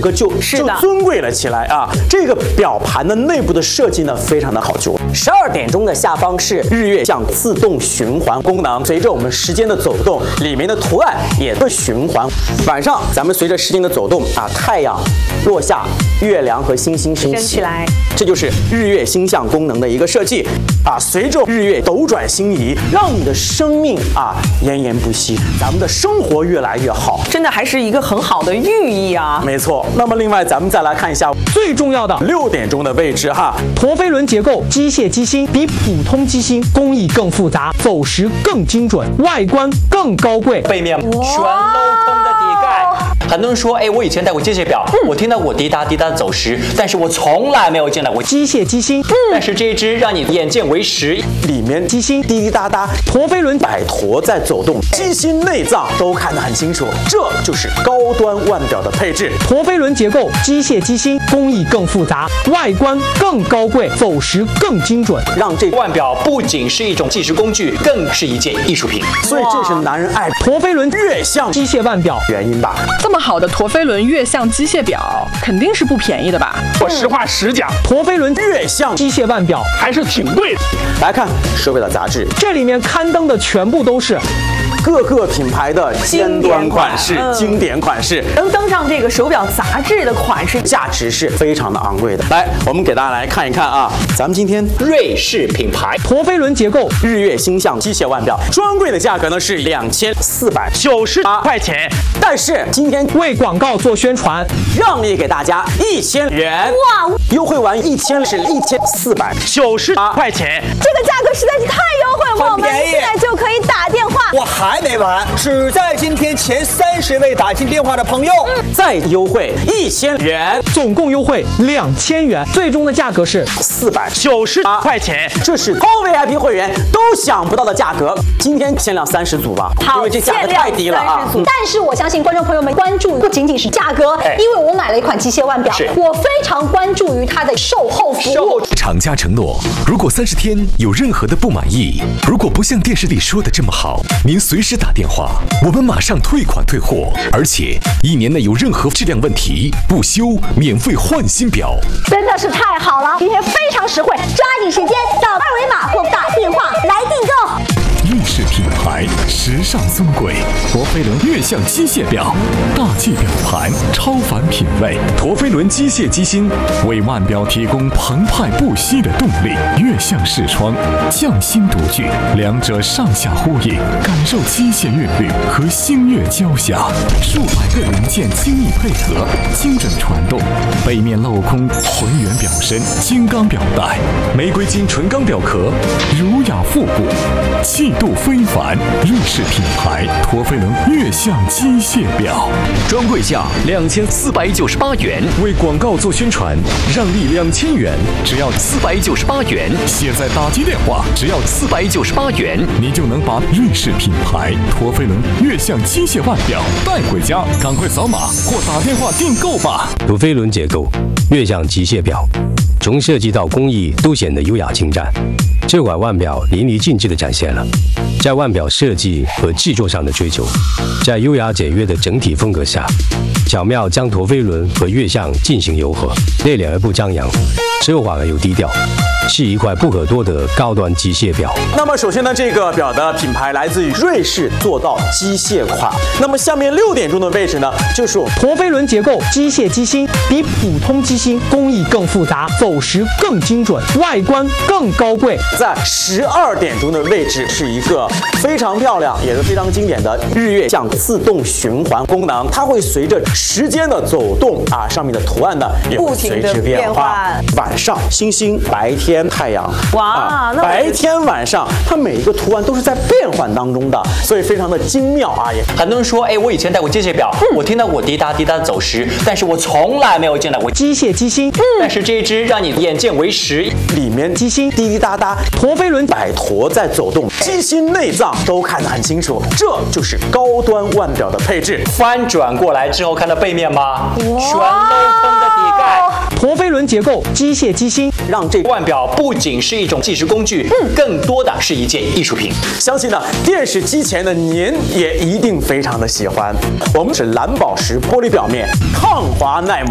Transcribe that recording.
个就尊贵了起来啊。这个表盘的内部的设计呢，非常的考究。12点钟的下方是日月相自动循环功能，随着我们时间的走动，里面的图案也会循环。晚上咱们随着时间的走动啊，太阳落下，月亮和星星升起来，这就是日月星象功能的一个设计啊。随着日月斗转星移，让你的生命啊延延不息，咱们的生活越来越好， 真的还是一个很好的寓意啊。 没错。那么另外咱们再来看一下最重要的 6点钟的位置哈， 陀飞轮结构机械机芯比普通机芯工艺更复杂，走时更精准，外观更高贵， 背面全镂空的底盖。很多人说，我以前戴过机械表，我听到过滴答滴答的走时，但是我从来没有见到过机械机芯。 但是这一只让你眼见为实， 里面机芯滴滴答答， 陀飞轮摆陀在走动，机芯内脏都看得很清楚，这就是高端腕表的配置。 陀飞轮结构机械机芯工艺更复杂，外观更高贵，走时更精准， 让这腕表不仅是一种计时工具，更是一件艺术品。 所以这是男人爱陀飞轮月相机械腕表原因吧。 这么好的陀飞轮月相机械表，肯定是不便宜的吧？ 我实话实讲，陀飞轮月相机械腕表还是挺贵的。 来看手表的杂志， 这里面刊登的全部都是各个品牌的尖端款式、经典款式， 能登上这个手表杂志的款式， 价值是非常的昂贵的。来，我们给大家来看一看啊，咱们今天瑞士品牌陀飞轮结构日月星象机械腕表，专柜的价格呢是2498块钱，但是今天为广告做宣传， 让利给大家1000元，哇，优惠完1000是1498块钱， 这个价格实在是太优惠，我们现在就可以打电话。 我还没完，只在今天前30位打进电话的朋友， 再优惠1000元， 总共优惠2000元，最终的价格是 498块钱，这是高 VIP 会员都想不到的价格。今天限量30组吧，因为这价格太低了啊。 但是我相信观众朋友们关注不仅仅是价格，因为我买了一款机械腕表，我非常关注于它的售后服务。 厂家承诺，如果30天有任何的不满意，如果不像电视里说的这么好，您随时打电话，我们马上退款退货，而且1年内有任何质量问题，不修免费换新表， 真的是太好了！今天非常实惠，抓紧时间扫2维码或打电话来订购。 瑞士品牌，时尚尊贵，陀飞轮月相机械表，大气表盘，超凡品味。陀飞轮机械机芯为腕表提供澎湃不息的动力，月相视窗，匠心独具，两者上下呼应，感受机械韵律和星月交响。数百个零件精密配合，精准传动，背面镂空浑圆表身，金刚表带，玫瑰金纯钢表壳，儒雅复古，气度非凡。瑞士品牌陀飞轮月相机械表， 专柜价2498元， 为广告做宣传，让利2000元， 只要498元， 现在打击电话只要 498元， 你就能把瑞士品牌陀飞轮月相机械腕表带回家，赶快扫码或打电话订购吧。 陀飞轮结构月相机械表，从设计到工艺都显得优雅精湛。这款腕表淋漓尽致地展现了在腕表设计和制作上的追求，在优雅简约的整体风格下，巧妙将陀飞轮和月相进行糅合，内敛而不张扬，奢华而又低调，是一块不可多得高端机械表。 那么首先呢，这个表的品牌来自于瑞士，做到机械款。那么下面6点钟的位置呢，就是陀飞轮结构机械机芯比普通机芯工艺更复杂，走时更精准，外观更高贵。 在12点钟的位置是一个非常漂亮也是非常经典的日月相自动循环功能，它会随着时间的走动啊，上面的图案呢也会随之变化。晚上星星，白天太阳， 哇， 白天晚上它每一个图案都是在变换当中的，所以非常的精妙啊。也很多人说，我以前戴过机械表，我听到过滴答滴答的走时，但是我从来没有见到过机械机芯。 但是这一只让你眼见为实， 里面机芯滴滴答答， 陀飞轮摆陀在走动，机芯内脏都看得很清楚，这就是高端腕表的配置。 翻转过来之后，看到背面吗？全镂空的底盖。 陀飞轮结构机械机芯， 让这腕表不仅是一种计时工具，更多的是一件艺术品。 相信呢，电视机前的您也一定非常的喜欢。我们是蓝宝石玻璃表面，抗滑耐磨。